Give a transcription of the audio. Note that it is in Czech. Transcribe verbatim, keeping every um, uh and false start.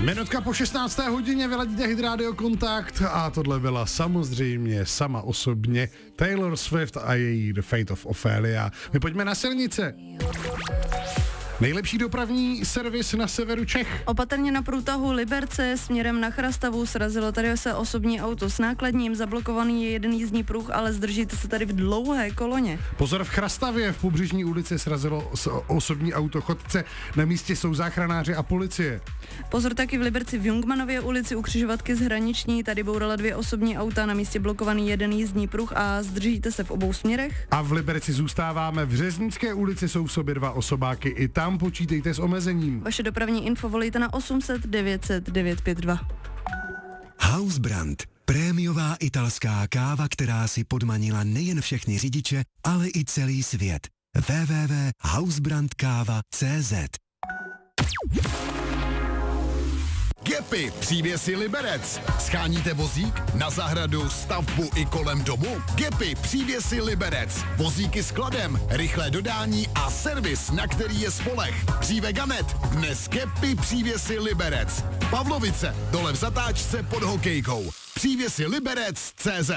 Minutka po šestnácté hodině vyladíte Hit Radio Kontakt a tohle byla samozřejmě sama osobně Taylor Swift a její The Fate of Ophelia. My pojďme na silnice. Nejlepší dopravní servis na severu Čech. Opatrně na průtahu Liberce směrem na Chrastavu srazilo tady se osobní auto s nákladním, zablokovaný je jeden jízdní pruh, ale zdržíte se tady v dlouhé koloně. Pozor, v Chrastavě v Pobřežní ulici srazilo osobní auto chodce, na místě jsou záchranáři a policie. Pozor taky v Liberci v Jungmanově ulici u křižovatky z Hraniční, tady bourala dvě osobní auta, na místě blokovaný jeden jízdní pruh a zdržíte se v obou směrech. A v Liberci zůstáváme, v Řeznické ulici jsou v sobě dva osobáky, i tam počítejte s omezením. Vaše dopravní info volejte na osm set devět set devět pět dva. Hausbrand. Prémiová italská káva, která si podmanila nejen všechny řidiče, ale i celý svět. w w w tečka hausbrandkáva tečka cé zet. Gepy, přívěsy Liberec. Scháníte vozík? Na zahradu, stavbu i kolem domu? Gepy, přívěsy Liberec. Vozíky s kladem, rychlé dodání a servis, na který je spoleh. Dříve Gamet, dnes Gepy, přívěsy Liberec. Pavlovice, dole v zatáčce pod hokejkou. Přívěsy Liberec tečka cé zet.